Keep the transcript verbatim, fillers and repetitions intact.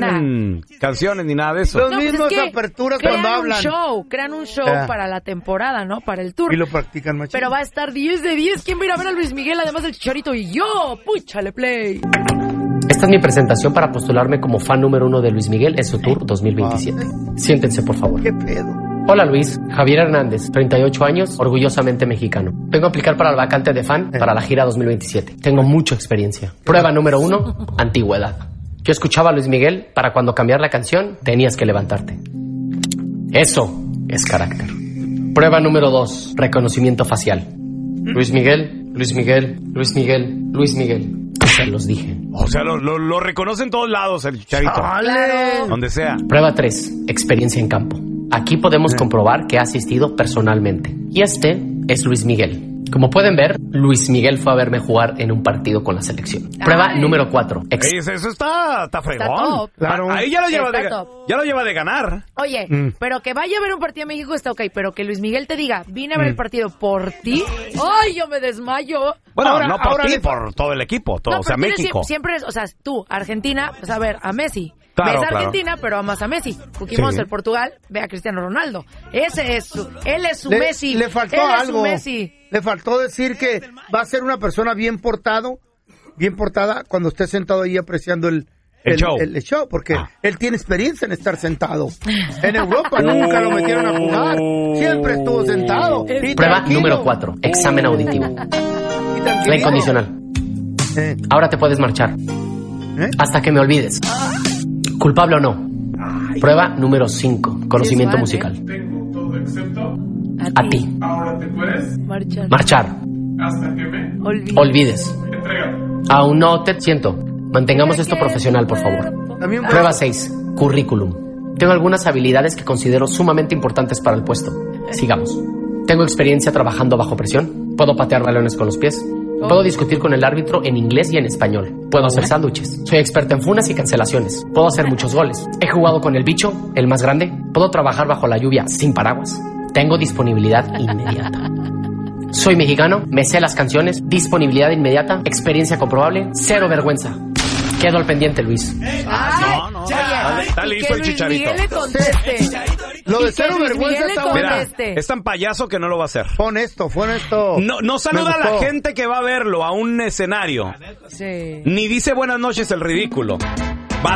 ponen nah. canciones ni nada de eso. Los no, mismos pues es que aperturas cuando hablan. Crean un show, crean un show yeah. para la temporada, ¿no? Para el tour. Y lo practican machín. Pero va a estar diez de diez. ¿Quién va a ir a ver a Luis Miguel además del Chicharito? Y yo, púchale play. Esta es mi presentación para postularme como fan número uno de Luis Miguel en su tour dos mil veintisiete. Ah. Siéntense, por favor. ¿Qué pedo? Hola Luis, Javier Hernández, treinta y ocho años, orgullosamente mexicano. Vengo a aplicar para la vacante de fan eh. para la gira dos mil veintisiete. Tengo mucha experiencia. Prueba número uno, antigüedad. Yo escuchaba a Luis Miguel para cuando cambiar la canción tenías que levantarte. Eso es carácter. Prueba número dos, reconocimiento facial. Luis Miguel, Luis Miguel, Luis Miguel, Luis Miguel. Se los dije. O sea, lo, lo, lo reconoce en todos lados el Chicharito. Claro. Donde sea. Prueba tres, experiencia en campo. Aquí podemos comprobar que ha asistido personalmente. Y este es Luis Miguel. Como pueden ver, Luis Miguel fue a verme jugar en un partido con la selección. Prueba Ay. número cuatro. Ex- Ey, eso está, está fregón. Está claro. Ahí ya lo, lleva de, ya lo lleva de ganar. Oye, mm. pero que vaya a ver un partido de México está ok, pero que Luis Miguel te diga, vine a ver mm. el partido por ti. ¡Ay, yo me desmayo! Bueno, ahora, no por ahora ti, le... por todo el equipo, todo, no, o sea, México. Siempre es, o sea, tú, Argentina, pues a ver, a Messi. Claro, ves a claro. Argentina, pero amas a Messi. Cookie sí. Monster, Portugal, ve a Cristiano Ronaldo. Ese es su, él es su le, Messi. Le faltó él algo. Es su Messi. Le faltó decir que va a ser una persona bien portado, bien portada cuando esté sentado ahí apreciando el, el, el, show. el, el show, porque ah. él tiene experiencia en estar sentado. En Europa nunca lo metieron a jugar, siempre estuvo sentado. Y Prueba tranquilo. número cuatro, examen auditivo. La incondicional. Eh. Ahora te puedes marchar. ¿Eh? Hasta que me olvides. ¿Culpable o no? Ay. Prueba número cinco, conocimiento sí, musical. Tengo todo excepto a ti. ti. Ahora te puedes marchar. Marchar. Hasta que me olvides. olvides. Entrega. Aún no te siento. Mantengamos esto profesional, por favor. También Prueba seis, currículum. Tengo algunas habilidades que considero sumamente importantes para el puesto. Sigamos. Tengo experiencia trabajando bajo presión. Puedo patear balones con los pies. Puedo discutir con el árbitro en inglés y en español. Puedo hacer sándwiches. Soy experta en funas y cancelaciones. Puedo hacer muchos goles. He jugado con el bicho, el más grande. Puedo trabajar bajo la lluvia sin paraguas. Tengo disponibilidad inmediata. Soy mexicano, me sé las canciones, disponibilidad inmediata, experiencia comprobable, cero vergüenza. Quedo al pendiente, Luis. Ah, no, no. Oye, está listo el Chicharito. Miguel le conteste. Lo de cero vergüenza está bueno. Mira, es tan payaso que no lo va a hacer. Pon esto, pon esto. No, no saluda a la gente que va a verlo a un escenario. Sí. Ni dice buenas noches el ridículo.